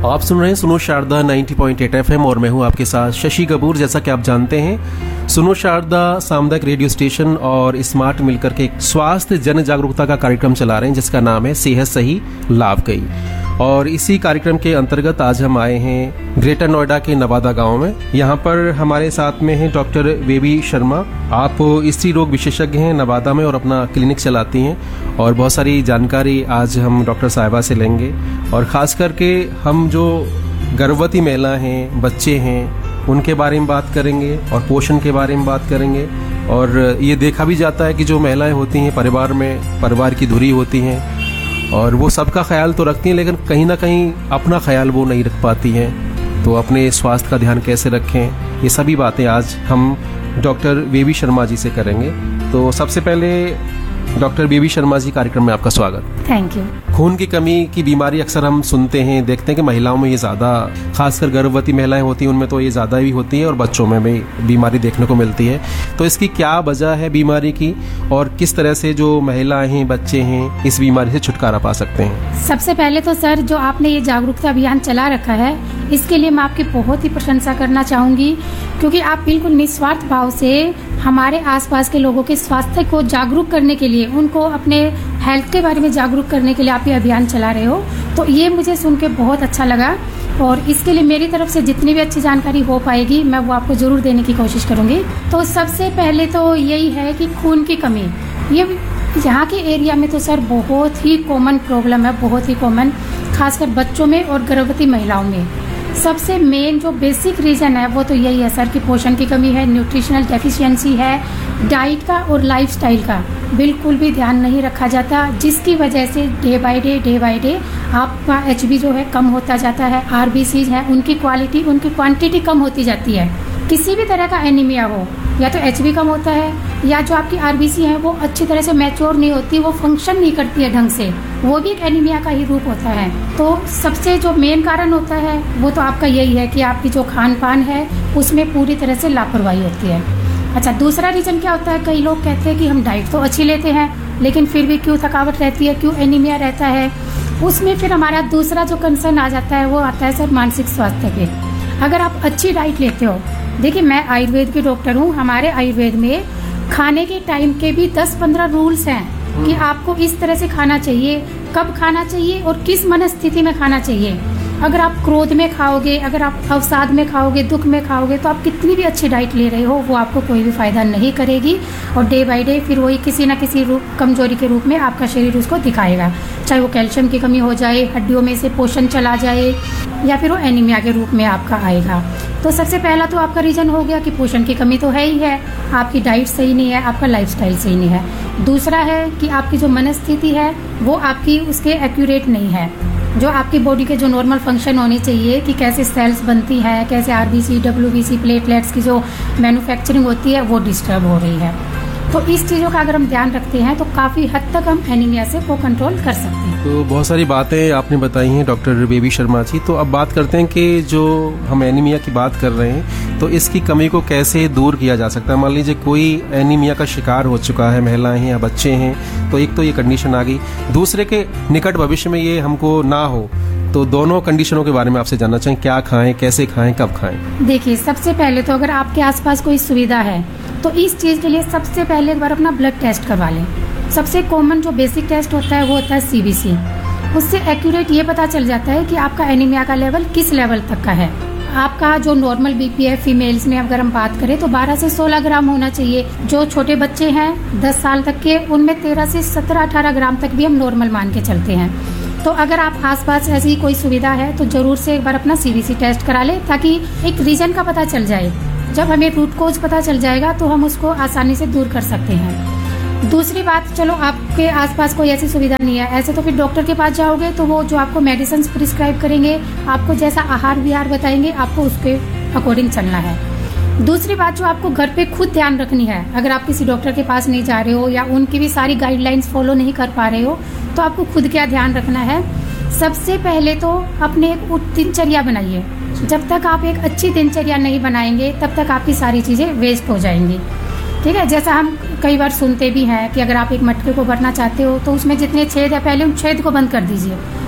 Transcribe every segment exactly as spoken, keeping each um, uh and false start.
आप सुन रहे हैं सुनो शारदा नब्बे पॉइंट आठ एफएम और मैं हूं आपके साथ शशि कपूर। जैसा कि आप जानते हैं, सुनो शारदा सामुदायिक रेडियो स्टेशन और स्मार्ट मिलकर के एक स्वास्थ्य जन जागरूकता का कार्यक्रम चला रहे हैं जिसका नाम है सेहत सही लाभ कई। और इसी कार्यक्रम के अंतर्गत आज हम आए हैं ग्रेटर नोएडा के नवादा गांव में। यहाँ पर हमारे साथ में हैं डॉक्टर बेबी शर्मा। आप स्त्री रोग विशेषज्ञ हैं नवादा में और अपना क्लिनिक चलाती हैं और बहुत सारी जानकारी आज हम डॉक्टर साहिबा से लेंगे। और ख़ास करके हम जो गर्भवती महिला हैं, बच्चे हैं, उनके बारे में बात करेंगे और पोषण के बारे में बात करेंगे। और ये देखा भी जाता है कि जो महिलाएं होती हैं परिवार में, परिवार की धुरी होती हैं और वो सबका ख्याल तो रखती हैं लेकिन कहीं ना कहीं अपना ख्याल वो नहीं रख पाती हैं। तो अपने स्वास्थ्य का ध्यान कैसे रखें, ये सभी बातें आज हम डॉक्टर बेबी शर्मा जी से करेंगे। तो सबसे पहले डॉक्टर बेबी शर्मा जी, कार्यक्रम में आपका स्वागत। Thank you. खून की कमी की बीमारी अक्सर हम सुनते हैं, देखते हैं कि महिलाओं में ये ज़्यादा, खासकर गर्भवती महिलाएं होती हैं उनमें तो ये ज़्यादा भी होती है और बच्चों में भी बीमारी देखने को मिलती है। तो इसकी क्या वजह है बीमारी की और किस तरह से जो महिलाएं हैं, बच्चे हैं, इस बीमारी से छुटकारा पा सकते हैं? सबसे पहले तो सर, जो आपने ये जागरूकता अभियान चला रखा है इसके लिए मैं आपकी बहुत ही प्रशंसा करना चाहूँगी, क्योंकि आप बिल्कुल निस्वार्थ भाव से हमारे आसपास के लोगों के स्वास्थ्य को जागरूक करने के लिए, उनको अपने हेल्थ के बारे में जागरूक करने के लिए आप ये अभियान चला रहे हो। तो ये मुझे सुन के बहुत अच्छा लगा और इसके लिए मेरी तरफ से जितनी भी अच्छी जानकारी हो पाएगी मैं वो आपको ज़रूर देने की कोशिश करूँगी। तो सबसे पहले तो यही है कि खून की कमी, ये यहाँ के एरिया में तो सर बहुत ही कॉमन प्रॉब्लम है, बहुत ही कॉमन, खासकर बच्चों में और गर्भवती महिलाओं में। सबसे मेन जो बेसिक रीज़न है वो तो यही है सर कि पोषण की कमी है, न्यूट्रिशनल डेफिशिएंसी है, डाइट का और लाइफस्टाइल का बिल्कुल भी ध्यान नहीं रखा जाता, जिसकी वजह से day by day day by day आपका एचबी जो है कम होता जाता है, आरबीसीज है उनकी क्वालिटी, उनकी क्वांटिटी कम होती जाती है। किसी भी तरह का एनीमिया हो, या तो एचबी कम होता है या जो आपकी आरबीसी है वो अच्छी तरह से मैच्योर नहीं होती, वो फंक्शन नहीं करती है ढंग से, वो भी एक एनीमिया का ही रूप होता है। तो सबसे जो मेन कारण होता है वो तो आपका यही है कि आपकी जो खान पान है उसमें पूरी तरह से लापरवाही होती है। अच्छा, दूसरा रीज़न क्या होता है, कई लोग कहते हैं कि हम डाइट तो अच्छी लेते हैं लेकिन फिर भी क्यों थकावट रहती है, क्यों एनीमिया रहता है। उसमें फिर हमारा दूसरा जो कंसर्न आ जाता है वो आता है सर मानसिक स्वास्थ्य पे। अगर आप अच्छी डाइट लेते हो, देखिए मैं आयुर्वेद की डॉक्टर हूँ, हमारे आयुर्वेद में खाने के टाइम के भी दस पंद्रह रूल्स हैं कि आपको इस तरह से खाना चाहिए, कब खाना चाहिए और किस मनस्थिति में खाना चाहिए। अगर आप क्रोध में खाओगे, अगर आप अवसाद में खाओगे, दुख में खाओगे, तो आप कितनी भी अच्छी डाइट ले रहे हो वो आपको कोई भी फायदा नहीं करेगी और डे बाय डे फिर वही किसी ना किसी रूप कमजोरी के रूप में आपका शरीर उसको दिखाएगा, चाहे वो कैल्शियम की कमी हो जाए, हड्डियों में से पोषण चला जाए या फिर वो एनीमिया के रूप में आपका आएगा। तो सबसे पहला तो आपका रीज़न हो गया कि पोषण की कमी तो है ही है, आपकी डाइट सही नहीं है, आपका लाइफस्टाइल सही नहीं है। दूसरा है कि आपकी जो मनस्थिति है वो आपकी उसके एक्यूरेट नहीं है, जो आपकी बॉडी के जो नॉर्मल फंक्शन होने चाहिए कि कैसे सेल्स बनती हैं, कैसे आरबीसी, डब्ल्यूबीसी, प्लेटलेट्स की जो मैन्युफैक्चरिंग होती है वो डिस्टर्ब हो रही है। तो इस चीज़ों का अगर हम ध्यान रखते हैं तो काफ़ी हद तक हम एनीमिया से को कंट्रोल कर सकते हैं। तो बहुत सारी बातें आपने बताई हैं डॉक्टर बेबी शर्मा जी। तो अब बात करते हैं कि जो हम एनीमिया की बात कर रहे हैं तो इसकी कमी को कैसे दूर किया जा सकता है। मान लीजिए कोई एनीमिया का शिकार हो चुका है, महिलाएं हैं या बच्चे हैं, तो एक तो ये कंडीशन आ गई, दूसरे के निकट भविष्य में ये हमको ना हो, तो दोनों कंडीशनों के बारे में आपसे जानना चाहें, क्या खाएं, कैसे खाएं, कब खाएं? देखिए, सबसे पहले तो अगर आपके आसपास कोई सुविधा है तो इस चीज़ के लिए सबसे पहले एक बार अपना ब्लड टेस्ट करवा लें। सबसे कॉमन जो बेसिक टेस्ट होता है वो होता है सीबीसी। उससे एक्यूरेट ये पता चल जाता है कि आपका एनीमिया का लेवल किस लेवल तक का है। आपका जो नॉर्मल बीपी है फीमेल्स में अगर हम बात करें तो बारह से सोलह ग्राम होना चाहिए। जो छोटे बच्चे हैं दस साल तक के, उनमें तेरह से सत्रह अठारह ग्राम तक भी हम नॉर्मल मान के चलते हैं। तो अगर आप आसपास ऐसी कोई सुविधा है तो जरूर से एक बार अपना सीबीसी टेस्ट करा लें, ताकि एक रीजन का पता चल जाए। जब हमें रूट कोज पता चल जाएगा तो हम उसको आसानी से दूर कर सकते हैं। दूसरी बात, चलो आपके आसपास कोई ऐसी सुविधा नहीं है, ऐसे तो फिर डॉक्टर के पास जाओगे तो वो जो आपको मेडिसिन प्रिस्क्राइब करेंगे, आपको जैसा आहार विहार बताएंगे, आपको उसके अकॉर्डिंग चलना है। दूसरी बात जो आपको घर पे खुद ध्यान रखनी है, अगर आप किसी डॉक्टर के पास नहीं जा रहे हो या उनकी भी सारी गाइडलाइंस फॉलो नहीं कर पा रहे हो, तो आपको खुद क्या ध्यान रखना है। सबसे पहले तो अपने एक दिनचर्या बनाइए। जब तक आप एक अच्छी दिनचर्या नहीं बनाएंगे तब तक आपकी सारी चीज़ें वेस्ट हो जाएंगी। ठीक है, जैसा हम कई बार सुनते भी हैं कि अगर आप एक मटके को भरना चाहते हो तो उसमें जितने छेद है पहले उन छेद को बंद कर दीजिए,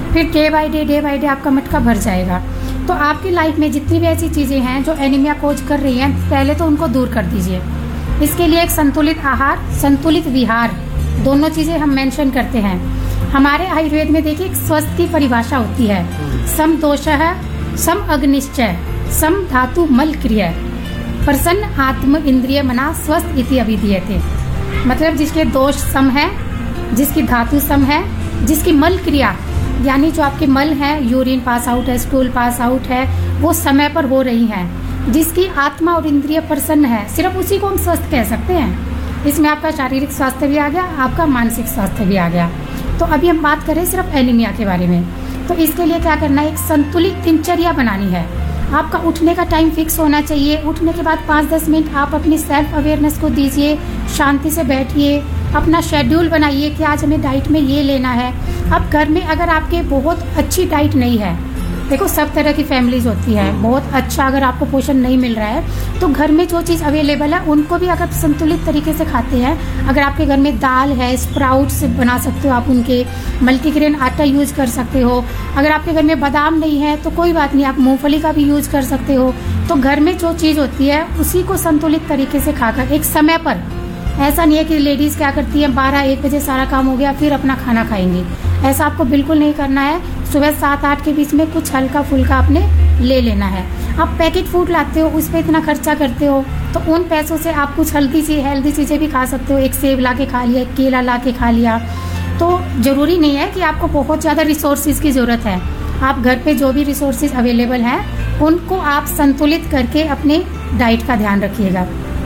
फिर day by day day by day आपका मटका भर जाएगा। तो आपकी लाइफ में जितनी भी ऐसी चीज़ें हैं जो एनीमिया कोज कर रही हैं, पहले तो उनको दूर कर दीजिए। इसके लिए एक संतुलित आहार, संतुलित विहार, दोनों चीज़ें हम मेंशन करते हैं। हमारे आयुर्वेद में देखिए एक स्वस्थ की परिभाषा होती है, सम दोषः सम अग्निश्चय सम धातु मल क्रिया प्रसन्न आत्म इंद्रिय मना स्वस्थ इति अभिधीयते। मतलब जिसके दोष सम है, जिसकी धातु सम है, जिसकी मल क्रिया यानी जो आपके मल है, यूरिन पास आउट है, स्टूल पास आउट है, वो समय पर हो रही हैं, जिसकी आत्मा और इंद्रिय प्रसन्न है, सिर्फ उसी को हम स्वस्थ कह सकते हैं। इसमें आपका शारीरिक स्वास्थ्य भी आ गया, आपका मानसिक स्वास्थ्य भी आ गया। तो अभी हम बात करें सिर्फ एनीमिया के बारे में। तो इसके लिए क्या करना है, एक संतुलित दिनचर्या बनानी है। आपका उठने का टाइम फिक्स होना चाहिए। उठने के बाद पाँच दस मिनट आप अपनी सेल्फ अवेयरनेस को दीजिए, शांति से बैठिए, अपना शेड्यूल बनाइए कि आज हमें डाइट में ये लेना है। अब घर में अगर आपके बहुत अच्छी डाइट नहीं है, देखो सब तरह की फैमिलीज होती है, बहुत अच्छा अगर आपको पोषण नहीं मिल रहा है तो घर में जो चीज़ अवेलेबल है उनको भी अगर संतुलित तरीके से खाते हैं, अगर आपके घर में दाल है, स्प्राउट्स बना सकते हो आप, उनके मल्टीग्रेन आटा यूज कर सकते हो। अगर आपके घर में बादाम नहीं है तो कोई बात नहीं, आप मूंगफली का भी यूज कर सकते हो। तो घर में जो चीज़ होती है उसी को संतुलित तरीके से खाकर एक समय पर, ऐसा नहीं है कि लेडीज़ क्या करती है बारह एक बजे सारा काम हो गया फिर अपना खाना खाएंगी, ऐसा आपको बिल्कुल नहीं करना है। सुबह सात आठ के बीच में कुछ हल्का फुल्का आपने ले लेना है। आप पैकेट फूड लाते हो, उस पर इतना खर्चा करते हो, तो उन पैसों से आप कुछ हेल्दी सी हेल्दी चीज़ें भी खा सकते हो। एक सेब ला के खा लिया, एक केला ला के खा लिया। तो ज़रूरी नहीं है कि आपको बहुत ज़्यादा रिसोर्सेज की ज़रूरत है। आप घर पे जो भी रिसोर्सेज अवेलेबल हैं उनको आप संतुलित करके अपने डाइट का ध्यान रखिएगा।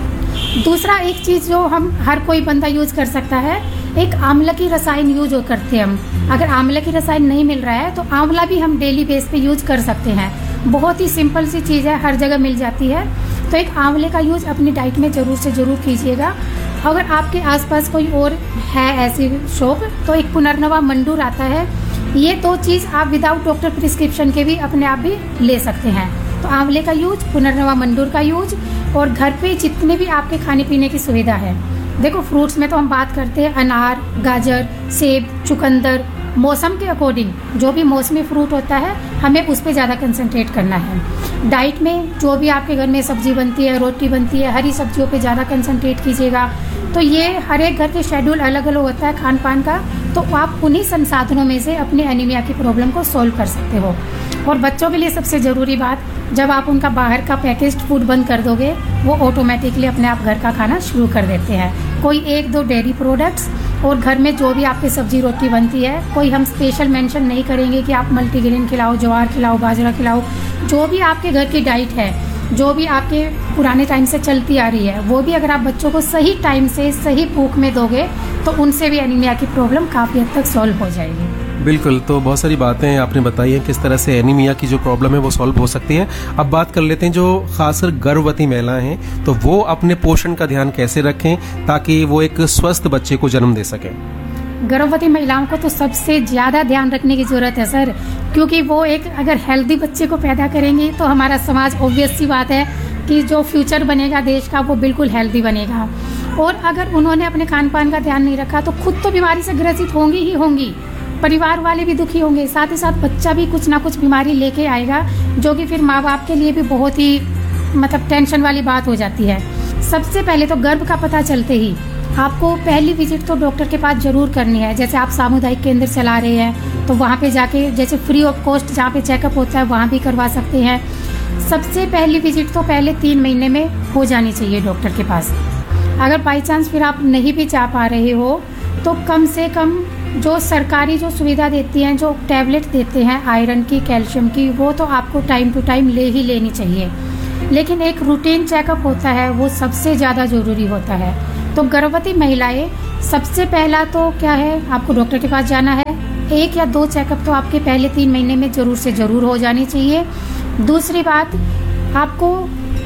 दूसरा एक चीज़ जो हम हर कोई बंदा यूज कर सकता है, एक आंवला की रसायन यूज करते हैं हम। अगर आंवला की रसायन नहीं मिल रहा है तो आंवला भी हम डेली बेस पे यूज कर सकते हैं। बहुत ही सिंपल सी चीज़ है, हर जगह मिल जाती है। तो एक आंवले का यूज अपनी डाइट में ज़रूर से ज़रूर कीजिएगा। अगर आपके आसपास कोई और है ऐसी शॉप तो एक पुनर्नवा मंडूर आता है, ये दो चीज़ आप विदाउट डॉक्टर प्रिस्क्रिप्शन के भी अपने आप भी ले सकते हैं। तो आंवले का यूज, पुनर्नवा मंडूर का यूज, और घर पे जितने भी आपके खाने पीने की सुविधा है। देखो फ्रूट्स में तो हम बात करते हैं अनार, गाजर, सेब, चुकंदर, मौसम के अकॉर्डिंग जो भी मौसमी फ्रूट होता है हमें उस पर ज़्यादा कंसंट्रेट करना है। डाइट में जो भी आपके घर में सब्जी बनती है, रोटी बनती है, हरी सब्जियों पे ज़्यादा कंसंट्रेट कीजिएगा। तो ये हर एक घर के शेड्यूल अलग अलग होता है खान पान का, तो आप उन्हीं संसाधनों में से अपने एनीमिया की प्रॉब्लम को सोल्व कर सकते हो। और बच्चों के लिए सबसे ज़रूरी बात, जब आप उनका बाहर का पैकेज्ड फूड बंद कर दोगे वो ऑटोमेटिकली अपने आप घर का खाना शुरू कर देते हैं। कोई एक दो डेयरी प्रोडक्ट्स और घर में जो भी आपकी सब्जी रोटी बनती है, कोई हम स्पेशल मेंशन नहीं करेंगे कि आप मल्टीग्रेन खिलाओ, ज्वार खिलाओ, बाजरा खिलाओ। जो भी आपके घर की डाइट है, जो भी आपके पुराने टाइम से चलती आ रही है, वो भी अगर आप बच्चों को सही टाइम से सही भूख में दोगे तो उनसे भी एनीमिया की प्रॉब्लम काफ़ी हद तक सॉल्व हो जाएगी। बिल्कुल, तो बहुत सारी बातें आपने बताई हैं किस तरह से एनीमिया की जो प्रॉब्लम है वो सॉल्व हो सकती है। अब बात कर लेते हैं जो खासकर गर्भवती महिलाएं हैं, तो वो अपने पोषण का ध्यान कैसे रखें ताकि वो एक स्वस्थ बच्चे को जन्म दे सकें। गर्भवती महिलाओं को तो सबसे ज़्यादा ध्यान रखने की ज़रूरत है सर, क्योंकि वो एक अगर हेल्दी बच्चे को पैदा करेंगी तो हमारा समाज, ऑब्वियस सी बात है कि जो फ्यूचर बनेगा देश का वो बिल्कुल हेल्दी बनेगा। और अगर उन्होंने अपने खान पान का ध्यान नहीं रखा तो खुद तो बीमारी से ग्रसित होंगी ही होंगी, परिवार वाले भी दुखी होंगे, साथ ही साथ बच्चा भी कुछ ना कुछ बीमारी लेके आएगा, जो कि फिर माँ बाप के लिए भी बहुत ही मतलब टेंशन वाली बात हो जाती है। सबसे पहले तो गर्भ का पता चलते ही आपको पहली विजिट तो डॉक्टर के पास जरूर करनी है। जैसे आप सामुदायिक केंद्र चला रहे हैं तो वहाँ पे जाके जैसे फ्री ऑफ कॉस्ट जहाँ पे चेकअप होता है वहाँ भी करवा सकते हैं। सबसे पहली विजिट तो पहले तीन महीने में हो जानी चाहिए डॉक्टर के पास। अगर बाई चांस फिर आप नहीं भी जा पा रहे हो तो कम से कम जो सरकारी जो सुविधा देती हैं, जो टैबलेट देते हैं आयरन की, कैल्शियम की, वो तो आपको टाइम टू टाइम ले ही लेनी चाहिए। लेकिन एक रूटीन चेकअप होता है वो सबसे ज़्यादा ज़रूरी होता है। तो गर्भवती महिलाएं सबसे पहला तो क्या है, आपको डॉक्टर के पास जाना है। एक या दो चेकअप तो आपके पहले तीन महीने में ज़रूर से ज़रूर हो जानी चाहिए। दूसरी बात, आपको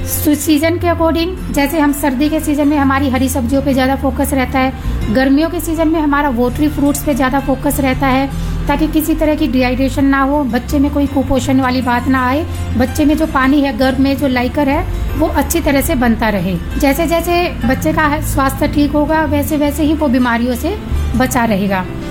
सीजन के अकॉर्डिंग, जैसे हम सर्दी के सीजन में हमारी हरी सब्जियों पे ज़्यादा फोकस रहता है, गर्मियों के सीजन में हमारा वॉटरी फ्रूट्स पे ज़्यादा फोकस रहता है, ताकि किसी तरह की डिहाइड्रेशन ना हो, बच्चे में कोई कुपोषण वाली बात ना आए, बच्चे में जो पानी है, गर्भ में जो लाइकर है वो अच्छी तरह से बनता रहे। जैसे जैसे बच्चे का स्वास्थ्य ठीक होगा वैसे वैसे ही वो बीमारियों से बचा रहेगा।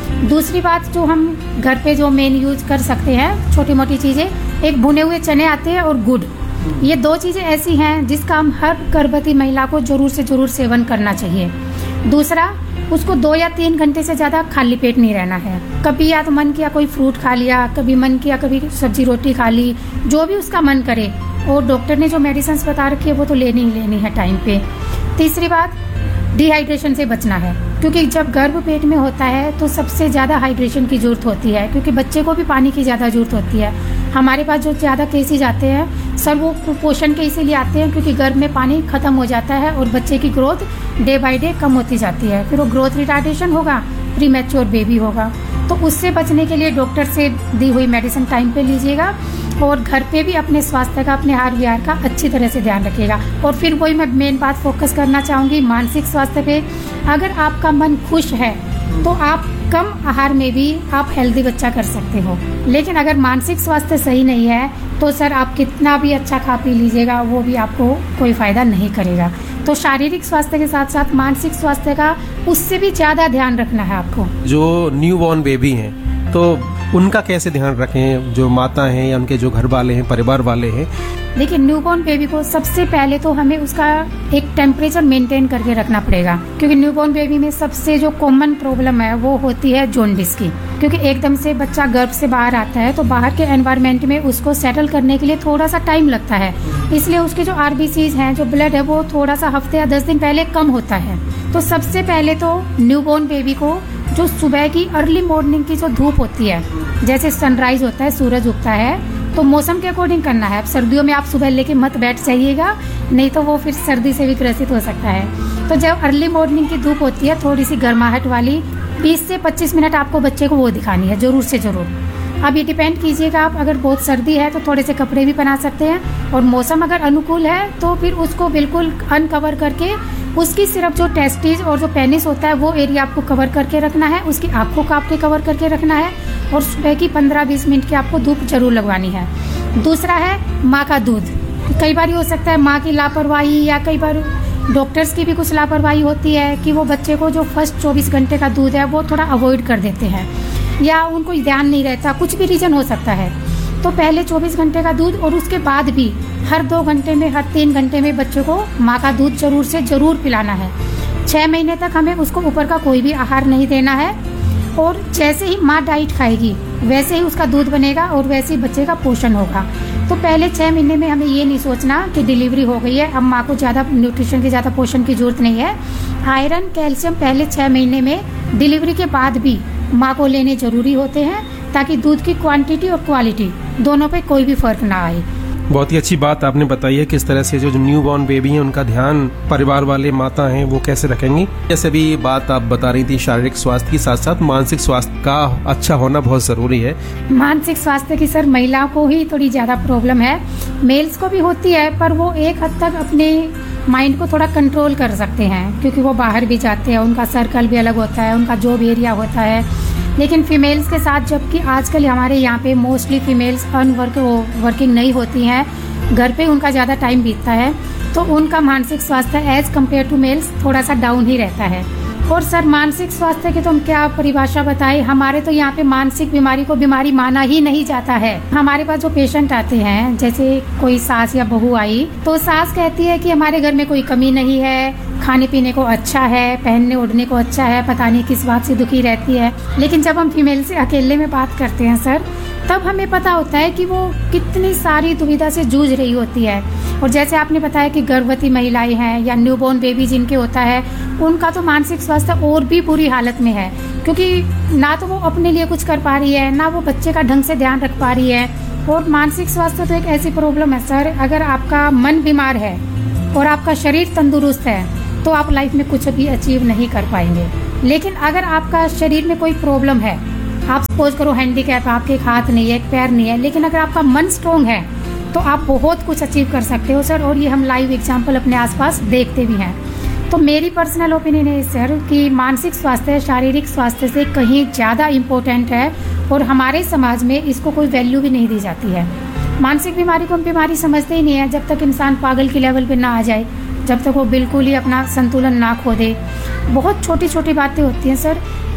दूसरी बात जो हम घर पे जो मेन यूज कर सकते हैं छोटी मोटी चीज़ें, एक भुने हुए चने आते हैं और गुड़, ये दो चीज़ें ऐसी हैं जिसका हम हर गर्भवती महिला को जरूर से जरूर सेवन करना चाहिए। दूसरा, उसको दो या तीन घंटे से ज़्यादा खाली पेट नहीं रहना है। कभी या तो मन किया कोई फ्रूट खा लिया, कभी मन किया कभी सब्जी रोटी खा ली, जो भी उसका मन करे, और डॉक्टर ने जो मेडिसिन बता रखी है वो तो लेनी ही लेनी है टाइम पे। तीसरी बात, डिहाइड्रेशन से बचना है, क्योंकि जब गर्भ पेट में होता है तो सबसे ज़्यादा हाइड्रेशन की ज़रूरत होती है, क्योंकि बच्चे को भी पानी की ज़्यादा ज़रूरत होती है। हमारे पास जो ज़्यादा केसेज आते हैं सर वो कुपोषण के इसीलिए आते हैं क्योंकि गर्भ में पानी खत्म हो जाता है और बच्चे की ग्रोथ डे बाय डे कम होती जाती है, फिर वो ग्रोथ रिटार्डेशन होगा, प्री मैच्योर बेबी होगा। तो उससे बचने के लिए डॉक्टर से दी हुई मेडिसिन टाइम पे लीजिएगा और घर पे भी अपने स्वास्थ्य का, अपने आहार विहार का अच्छी तरह से ध्यान रखिएगा। और फिर वही मैं मेन बात फोकस करना चाहूँगी मानसिक स्वास्थ्य पे। अगर आपका मन खुश है तो आप कम आहार में भी आप हेल्दी बच्चा कर सकते हो, लेकिन अगर मानसिक स्वास्थ्य सही नहीं है तो सर आप कितना भी अच्छा खा पी लीजिएगा वो भी आपको कोई फायदा नहीं करेगा। तो शारीरिक स्वास्थ्य के साथ साथ मानसिक स्वास्थ्य का उससे भी ज़्यादा ध्यान रखना है आपको। जो न्यू बॉर्न बेबी हैं तो उनका कैसे ध्यान रखें, जो माता हैं या उनके जो घर वाले हैं, परिवार वाले हैं? देखिए, न्यूबॉर्न बेबी को सबसे पहले तो हमें उसका एक टेम्परेचर मेंटेन करके रखना पड़ेगा, क्योंकि न्यूबॉर्न बेबी में सबसे जो कॉमन प्रॉब्लम है वो होती है जॉन्डिस की, क्योंकि एकदम से बच्चा गर्भ से बाहर आता है तो बाहर के एनवायरनमेंट में उसको सेटल करने के लिए थोड़ा सा टाइम लगता है, इसलिए उसके जो आरबीसीज हैं, जो ब्लड है, वो थोड़ा सा हफ्ते या दस दिन पहले कम होता है। तो सबसे पहले तो न्यूबॉर्न बेबी को जो सुबह की अर्ली मॉर्निंग की जो धूप होती है, जैसे सनराइज होता है, सूरज उगता है, तो मौसम के अकॉर्डिंग करना है। अब सर्दियों में आप सुबह लेके मत बैठ जाइएगा, नहीं तो वो फिर सर्दी से भी ग्रसित हो सकता है। तो जब अर्ली मॉर्निंग की धूप होती है, थोड़ी सी गर्माहट वाली, बीस से पच्चीस मिनट आपको बच्चे को वो दिखानी है जरूर से जरूर। अब ये डिपेंड कीजिएगा, आप अगर बहुत सर्दी है तो थोड़े से कपड़े भी पहना सकते हैं, और मौसम अगर अनुकूल है तो फिर उसको बिल्कुल अनकवर करके उसकी सिर्फ जो टेस्टिस और जो पेनिस होता है वो एरिया आपको कवर करके रखना है, उसकी आंखों को आपके कवर करके रखना है, और सुबह की पंद्रह बीस मिनट की आपको धूप जरूर लगवानी है। दूसरा है माँ का दूध। कई बार हो सकता है माँ की लापरवाही या कई बार डॉक्टर्स की भी कुछ लापरवाही होती है कि वो बच्चे को जो फर्स्ट चौबीस घंटे का दूध है वो थोड़ा अवॉइड कर देते हैं, या उनको ध्यान नहीं रहता, कुछ भी रीजन हो सकता है। तो पहले चौबीस घंटे का दूध और उसके बाद भी हर दो घंटे में, हर तीन घंटे में बच्चे को माँ का दूध जरूर से जरूर पिलाना है। छः महीने तक हमें उसको ऊपर का कोई भी आहार नहीं देना है, और जैसे ही माँ डाइट खाएगी वैसे ही उसका दूध बनेगा और वैसे ही बच्चे का पोषण होगा। तो पहले छः महीने में हमें ये नहीं सोचना कि डिलीवरी हो गई है, अब माँ को ज़्यादा न्यूट्रिशन की, ज़्यादा पोषण की जरूरत नहीं है। आयरन, कैल्शियम पहले छः महीने में, डिलीवरी के बाद भी माँ को लेने जरूरी होते हैं, ताकि दूध की क्वांटिटी और क्वालिटी दोनों पे कोई भी फर्क ना आए। बहुत ही अच्छी बात आपने बताई है, किस तरह से जो न्यू बॉर्न बेबी हैं उनका ध्यान परिवार वाले माता हैं वो कैसे रखेंगी। जैसे भी बात आप बता रही थी शारीरिक स्वास्थ्य के साथ साथ मानसिक स्वास्थ्य का अच्छा होना बहुत जरूरी है। मानसिक स्वास्थ्य की सर महिलाओं को ही थोड़ी ज्यादा प्रॉब्लम है, मेल्स को भी होती है, पर वो एक हद तक अपने माइंड को थोड़ा कंट्रोल कर सकते हैं, क्योंकि वो बाहर भी जाते हैं, उनका सर्कल भी अलग होता है, उनका जॉब एरिया होता है। लेकिन फीमेल्स के साथ, जबकि आजकल हमारे यहाँ पे मोस्टली फीमेल्स अनवर्क वर्किंग नहीं होती हैं, घर पे उनका ज़्यादा टाइम बीतता है, तो उनका मानसिक स्वास्थ्य एज कम्पेयर टू मेल्स थोड़ा सा डाउन ही रहता है। और सर मानसिक स्वास्थ्य की तो हम क्या परिभाषा बताएं, हमारे तो यहाँ पे मानसिक बीमारी को बीमारी माना ही नहीं जाता है। हमारे पास जो पेशेंट आते हैं, जैसे कोई सास या बहू आई, तो सास कहती है कि हमारे घर में कोई कमी नहीं है, खाने पीने को अच्छा है, पहनने ओढ़ने को अच्छा है, पता नहीं किस बात से दुखी रहती है। लेकिन जब हम फीमेल से अकेले में बात करते हैं सर, तब हमें पता होता है कि वो कितनी सारी दुविधा से जूझ रही होती है। और जैसे आपने बताया कि गर्भवती महिलाएं हैं या न्यूबॉर्न बेबी जिनके होता है, उनका तो मानसिक स्वास्थ्य और भी बुरी हालत में है, क्योंकि ना तो वो अपने लिए कुछ कर पा रही है, ना वो बच्चे का ढंग से ध्यान रख पा रही है। और मानसिक स्वास्थ्य तो एक ऐसी प्रॉब्लम है सर, अगर आपका मन बीमार है और आपका शरीर तंदुरुस्त है तो आप लाइफ में कुछ भी अचीव नहीं कर पाएंगे। लेकिन अगर आपका शरीर में कोई प्रॉब्लम है, आप सपोज करो हैंडीकैप, आपके एक हाथ नहीं है, एक पैर नहीं है, लेकिन अगर आपका मन स्ट्रोंग है तो आप बहुत कुछ अचीव कर सकते हो सर। और ये हम लाइव एग्जांपल अपने आसपास देखते भी हैं। तो मेरी पर्सनल ओपिनियन है सर कि मानसिक स्वास्थ्य शारीरिक स्वास्थ्य से कहीं ज़्यादा इम्पोर्टेंट है, और हमारे समाज में इसको कोई वैल्यू भी नहीं दी जाती है। मानसिक बीमारी को हम बीमारी समझते ही नहीं है जब तक इंसान पागल के लेवल पे ना आ जाए, जब तक वो बिल्कुल ही अपना संतुलन ना खो दे। बहुत छोटी छोटी बातें होती हैं सर,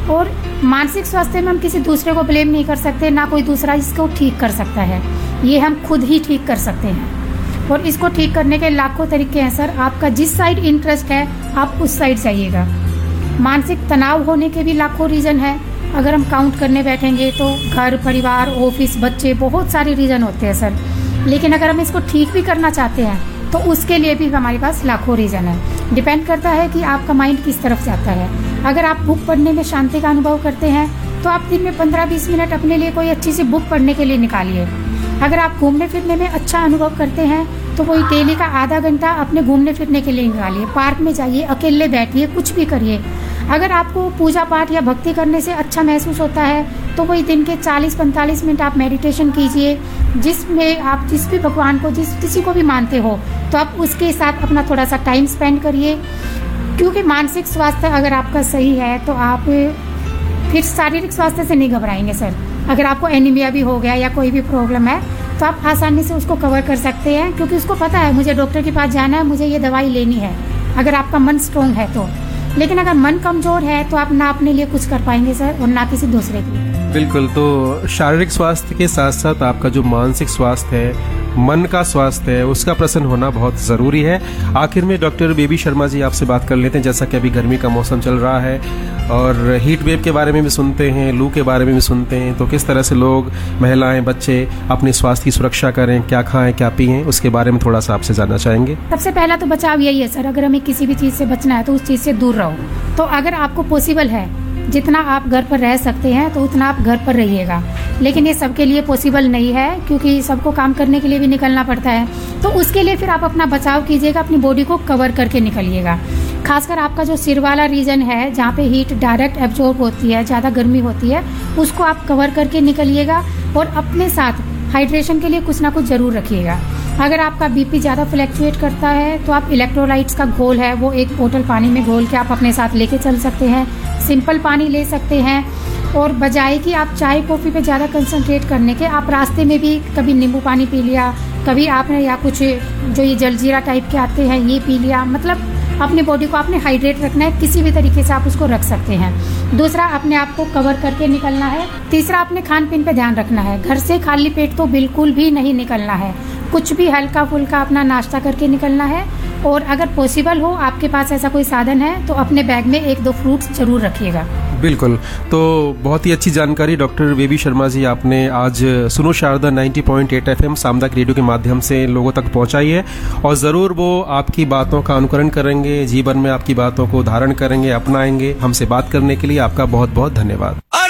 और मानसिक स्वास्थ्य में हम किसी दूसरे को ब्लेम नहीं कर सकते, ना कोई दूसरा इसको ठीक कर सकता है, ये हम खुद ही ठीक कर सकते हैं। और इसको ठीक करने के लाखों तरीके हैं सर। आपका जिस साइड इंटरेस्ट है आप उस साइड जाइएगा। मानसिक तनाव होने के भी लाखों रीज़न है, अगर हम काउंट करने बैठेंगे तो घर, परिवार, ऑफिस, बच्चे, बहुत सारे रीज़न होते हैं सर। लेकिन अगर हम इसको ठीक भी करना चाहते हैं तो उसके लिए भी हमारे पास लाखों रीज़न है। डिपेंड करता है कि आपका माइंड किस तरफ जाता है। अगर आप बुक पढ़ने में शांति का अनुभव करते हैं तो आप दिन में पंद्रह बीस मिनट अपने लिए कोई अच्छी सी बुक पढ़ने के लिए निकालिए। अगर आप घूमने फिरने में अच्छा अनुभव करते हैं तो वही डेली का आधा घंटा अपने घूमने फिरने के लिए निकालिए। पार्क में जाइए, अकेले बैठिए, कुछ भी करिए। अगर आपको पूजा पाठ या भक्ति करने से अच्छा महसूस होता है तो वही दिन के चालीस पैंतालीस मिनट आप मेडिटेशन कीजिए, जिसमें आप जिस भी भगवान को, जिस किसी को भी मानते हो तो आप उसके साथ अपना थोड़ा सा टाइम स्पेंड करिए। क्योंकि मानसिक स्वास्थ्य अगर आपका सही है तो आप फिर शारीरिक स्वास्थ्य से नहीं घबराएंगे सर। अगर आपको एनीमिया भी हो गया या कोई भी प्रॉब्लम है तो आप आसानी से उसको कवर कर सकते हैं, क्योंकि उसको पता है मुझे डॉक्टर के पास जाना है, मुझे ये दवाई लेनी है, अगर आपका मन स्ट्रोंग है तो। लेकिन अगर मन कमजोर है तो आप ना अपने लिए कुछ कर पाएंगे सर और ना किसी दूसरे के लिए। बिल्कुल। तो शारीरिक स्वास्थ्य के साथ साथ आपका जो मानसिक स्वास्थ्य है, मन का स्वास्थ्य है, उसका प्रसन्न होना बहुत ज़रूरी है। आखिर में डॉक्टर बेबी शर्मा जी आपसे बात कर लेते हैं। जैसा कि अभी गर्मी का मौसम चल रहा है और हीट वेव के बारे में भी सुनते हैं, लू के बारे में भी सुनते हैं, तो किस तरह से लोग, महिलाएं, बच्चे अपने स्वास्थ्य की सुरक्षा करें, क्या खाएं, क्या पिएं, उसके बारे में थोड़ा सा आपसे जानना चाहेंगे। सबसे पहला तो बचाव यही है सर, अगर हमें किसी भी चीज़ से बचना है तो उस चीज़ से दूर रहो। तो अगर आपको पॉसिबल है, जितना आप घर पर रह सकते हैं तो उतना आप घर पर रहिएगा। लेकिन ये सबके लिए पॉसिबल नहीं है, क्योंकि सबको काम करने के लिए भी निकलना पड़ता है। तो उसके लिए फिर आप अपना बचाव कीजिएगा, अपनी बॉडी को कवर करके निकलिएगा। खासकर आपका जो सिर वाला रीजन है, जहाँ पे हीट डायरेक्ट एब्जॉर्ब होती है, ज़्यादा गर्मी होती है, उसको आप कवर करके निकलिएगा। और अपने साथ हाइड्रेशन के लिए कुछ ना कुछ जरूर रखिएगा। अगर आपका बीपी ज़्यादा फ्लैक्चुएट करता है तो आप इलेक्ट्रोलाइट्स का घोल है वो एक बोतल पानी में घोल के आप अपने साथ लेके चल सकते हैं। सिंपल पानी ले सकते हैं। और बजाय कि आप चाय कॉफ़ी पे ज़्यादा कंसंट्रेट करने के, आप रास्ते में भी कभी नींबू पानी पी लिया, कभी आपने या कुछ जो ये जलजीरा टाइप के आते हैं ये पी लिया। मतलब अपनी बॉडी को आपने हाइड्रेट रखना है, किसी भी तरीके से आप उसको रख सकते हैं। दूसरा, अपने आप को कवर करके निकलना है। तीसरा, अपने खान पीन पे ध्यान रखना है। घर से खाली पेट तो बिल्कुल भी नहीं निकलना है, कुछ भी हल्का फुल्का अपना नाश्ता करके निकलना है। और अगर पॉसिबल हो, आपके पास ऐसा कोई साधन है तो अपने बैग में एक दो फ्रूट्स जरूर रखिएगा। बिल्कुल। तो बहुत ही अच्छी जानकारी डॉक्टर बेबी शर्मा जी आपने आज सुनो शारदा नब्बे पॉइंट आठ एफएम सामुदायिक रेडियो के माध्यम से लोगों तक पहुंचाई है। और ज़रूर वो आपकी बातों का अनुकरण करेंगे, जीवन में आपकी बातों को धारण करेंगे, अपनाएंगे। हमसे बात करने के लिए आपका बहुत बहुत धन्यवाद।